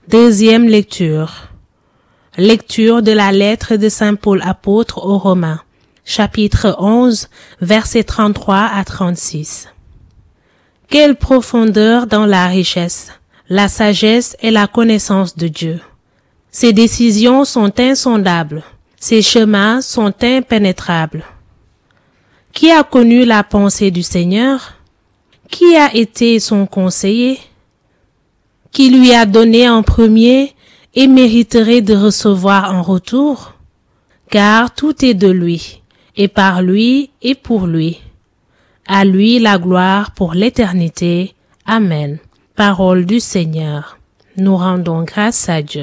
Deuxième lecture. Lecture de la lettre de Saint Paul apôtre aux Romains, chapitre 11, versets 33 à 36. Quelle profondeur dans la richesse, la sagesse et la connaissance de Dieu. Ses décisions sont insondables, ses chemins sont impénétrables. Qui a connu la pensée du Seigneur? Qui a été son conseiller? Qui lui a donné en premier et mériterait de recevoir en retour? Car tout est de lui, et par lui et pour lui. À lui la gloire pour l'éternité. Amen. Parole du Seigneur. Nous rendons grâce à Dieu.